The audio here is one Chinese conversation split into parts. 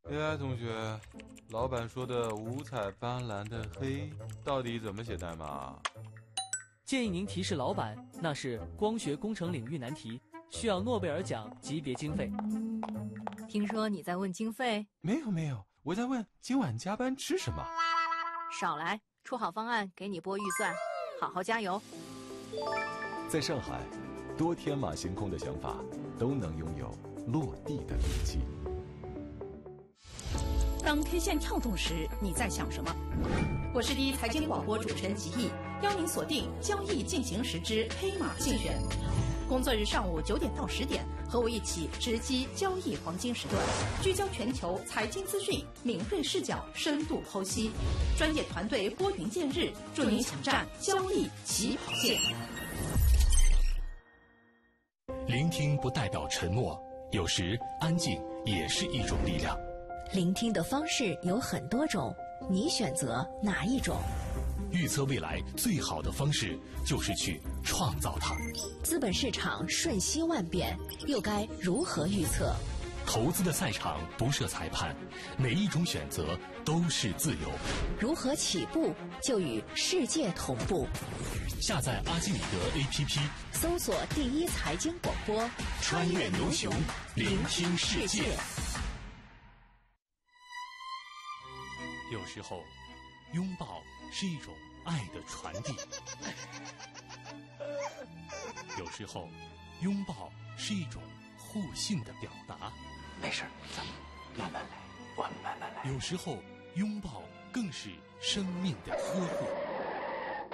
AI 同学，老板说的五彩斑斓的黑到底怎么写代码？ 建议您提示老板，那是光学工程领域难题，需要诺贝尔奖级别经费。 听说你在问经费？ 没有，我在问今晚加班吃什么。 少来，出好方案给你拨预算，好好加油。 在上海，多天马行空的想法都能拥有落地的力气。 当 K 线跳动时，你在想什么？我是第一财经广播主持人吉毅，邀您锁定交易进行时之黑马竞选。工作日上午9点到10点，和我一起直击交易黄金时段，聚焦全球财经资讯，敏锐视角，深度剖析，专业团队拨云见日，助您抢占交易起跑线。 聆听不代表沉默，有时安静也是一种力量。 聆听的方式有很多种，你选择哪一种？ 预测未来最好的方式就是去创造它。 资本市场瞬息万变，又该如何预测？ 投资的赛场不设裁判，每一种选择都是自由。 如何起步就与世界同步？ 下载阿基米德 APP， 搜索第一财经广播， 穿越牛熊，聆听世界。有时候，拥抱是一种爱的传递；有时候，拥抱是一种互信的表达。 没事，咱们慢慢来，我们慢慢来。 有时候，拥抱更是生命的呵护。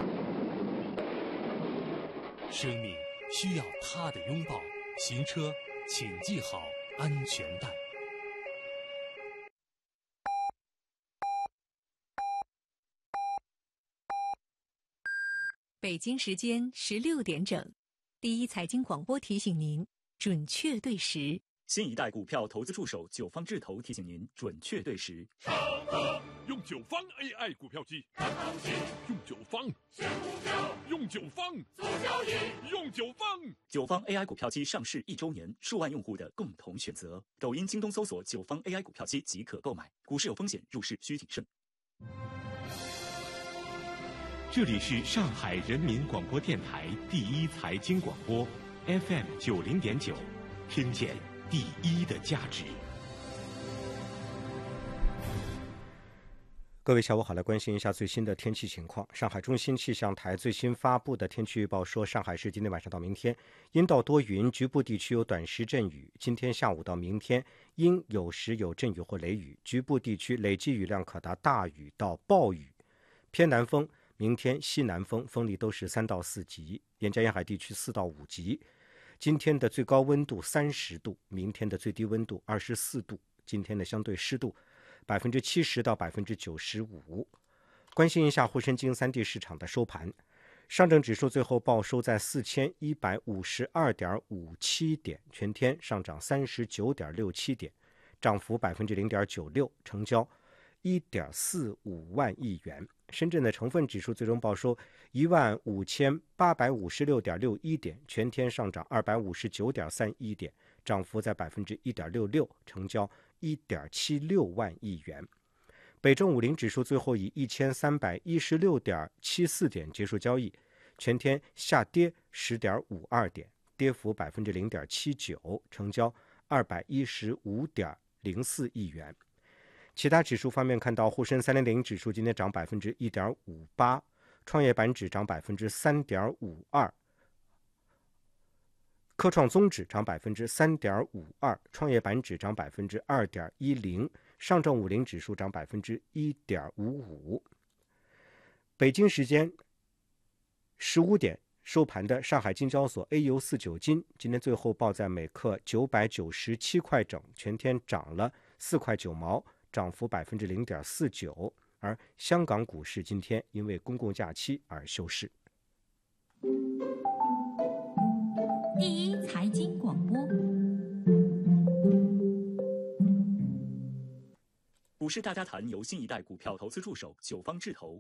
生命需要他的拥抱。行车，请系好安全带。 北京时间16点整，第一财经广播提醒您准确对时。 新一代股票投资助手九方智投提醒您准确对时。 用九方 AI 股票机，用九方选股票，用九方做交易，用九方。 九方 AI 股票机上市1周年，数万用户的共同选择。抖音、京东搜索九方 AI 股票机即可购买。股市有风险，入市需谨慎。 这里是上海人民广播电台第一财经广播 FM 90.9，听见第一的价值。 各位下午好，来关心一下最新的天气情况。上海中心气象台最新发布的天气预报说，上海市今天晚上到明天阴到多云，局部地区有短时阵雨。今天下午到明天阴有时有阵雨或雷雨，局部地区累计雨量可达大雨到暴雨。偏南风，明天西南风，风力都是3到4级，沿江沿海地区4到5级。今天的最高温度30度，明天的最低温度24度。今天的相对湿度70%到95%。关心一下沪深金3地市场的收盘，上证指数最后报收在4152.57点，全天上涨39.67点，涨幅0.96%，成交1.45万亿元。深圳的成分指数最终报收15856.61点，全天上涨259.31点，涨幅在1.66%，成交1.76万亿元。北证50指数最后以1316.74点结束交易，全天下跌10.52点，跌幅0.79%，成交215.04亿元。其他指数方面看到，沪深300指数今天涨1.58%，创业板指涨3.52%，科创综指涨3.52%，创业板指涨2.10%，上证50指数涨1.55%。北京时间15点收盘的上海金交所 AU49 金，今天最后报在每克997块整，全天涨了4块9毛，涨幅0.49%。而香港股市今天因为公共假期而休市。 第一财经广播， 股市大家谈由新一代股票投资助手九方智投